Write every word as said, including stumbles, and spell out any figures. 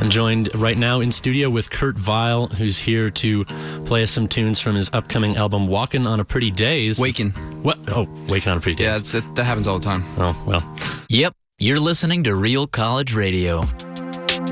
I'm joined right now in studio with Kurt Vile, who's here to play us some tunes from his upcoming album, Walkin' on a Pretty Days. Wakin'. What? Oh, Wakin' on a Pretty Days. Yeah, it's, it, that happens all the time. Oh, well. Yep, you're listening to Real College Radio.